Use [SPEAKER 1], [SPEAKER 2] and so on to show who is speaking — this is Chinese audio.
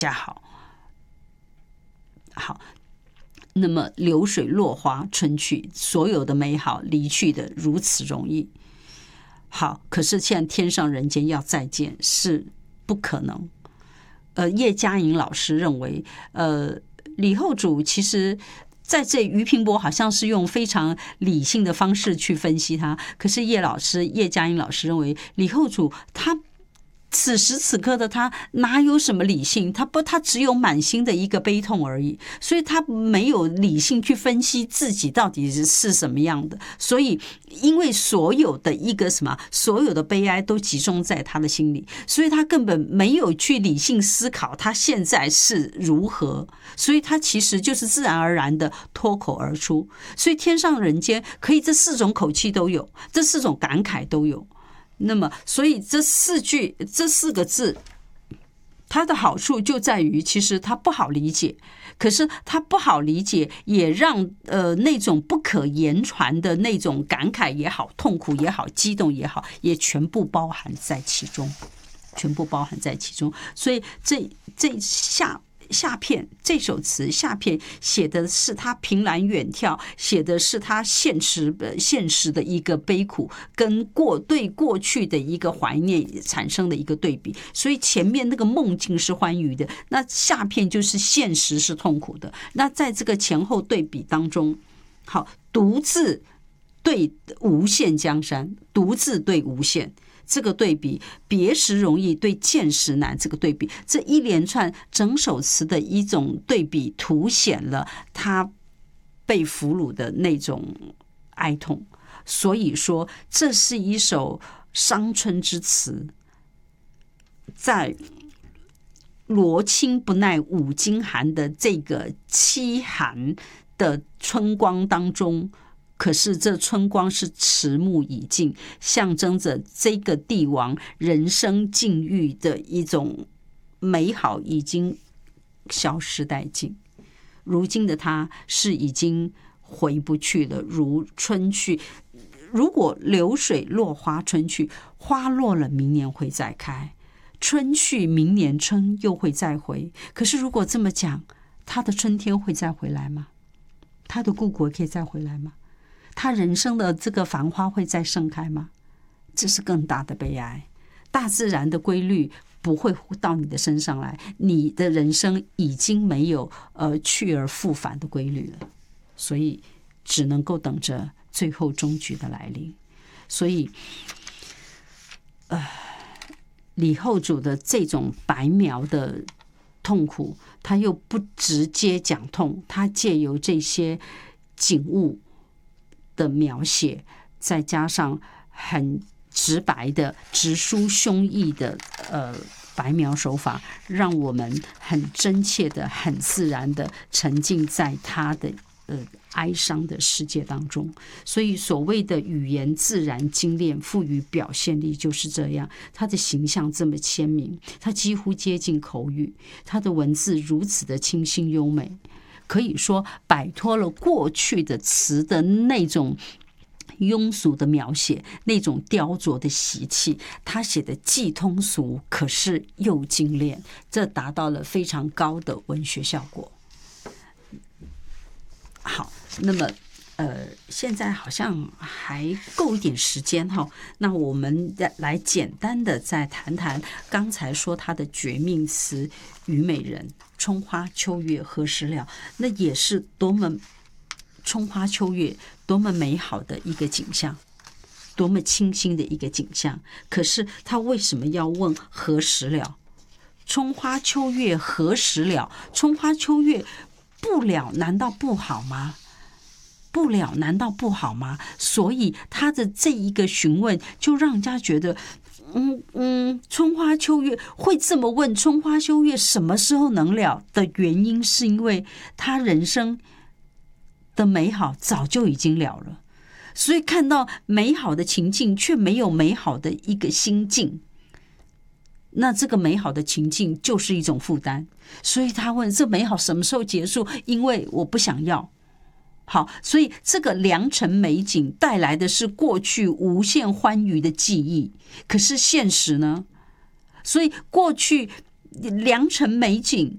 [SPEAKER 1] 家好。好，那么流水落花春去，所有的美好离去的如此容易。好，可是现在天上人间要再见是不可能。叶嘉莹老师认为，李后主其实在这俞平伯好像是用非常理性的方式去分析他，可是叶嘉莹老师认为李后主他此时此刻的他哪有什么理性？他只有满心的一个悲痛而已，所以他没有理性去分析自己到底是什么样的。所以，因为所有的所有的悲哀都集中在他的心里，所以他根本没有去理性思考他现在是如何，所以他其实就是自然而然的脱口而出。所以天上人间可以这4种口气都有，这4种感慨都有。那么，所以这4个字，它的好处就在于，其实它不好理解，可是它不好理解，也让那种不可言传的那种感慨也好、痛苦也好、激动也好，也全部包含在其中，所以这下片这首词下片写的是他凭栏远眺，写的是他现实的一个悲苦，跟对过去的一个怀念产生的一个对比。所以前面那个梦境是欢愉的，那下片就是现实是痛苦的。那在这个前后对比当中，好，独自对无限江山，独自对无限。这个对比，别时容易对见时难，这个对比，这一连串整首词的一种对比，凸显了他被俘虏的那种哀痛。所以说，这是一首伤春之词，在罗衾不耐五更寒的这个凄寒的春光当中，可是这春光是迟暮已尽，象征着这个帝王人生境遇的一种美好已经消失殆尽。如今的他是已经回不去了，如春去，如果流水落花春去，花落了明年会再开，春去明年春又会再回。可是如果这么讲，他的春天会再回来吗？他的故国可以再回来吗？他人生的这个繁花会再盛开吗？这是更大的悲哀。大自然的规律不会到你的身上来，你的人生已经没有去而复返的规律了，所以只能够等着最后终局的来临。所以李后主的这种白描的痛苦，他又不直接讲痛，他借由这些景物的描写，再加上很直白的直抒胸臆的白描手法，让我们很真切的、很自然的沉浸在他的哀伤的世界当中。所以所谓的语言自然精炼，赋予表现力就是这样。他的形象这么鲜明，他几乎接近口语，他的文字如此的清新优美，可以说摆脱了过去的词的那种庸俗的描写，那种雕琢的习气，他写的既通俗，可是又精炼，这达到了非常高的文学效果。好，那么现在好像还够一点时间哈，那我们来简单的再谈谈刚才说他的绝命词《虞美人》，春花秋月何时了？那也是多么春花秋月，多么美好的一个景象，多么清新的一个景象。可是他为什么要问何时了？春花秋月何时了？春花秋月不了，难道不好吗？不了，难道不好吗？所以他的这一个询问，就让人家觉得，春花秋月会这么问，春花秋月什么时候能了的原因，是因为他人生的美好早就已经了了，所以看到美好的情境，却没有美好的一个心境。那这个美好的情境就是一种负担，所以他问这美好什么时候结束？因为我不想要。好，所以这个良辰美景带来的是过去无限欢愉的记忆，可是现实呢？所以过去良辰美景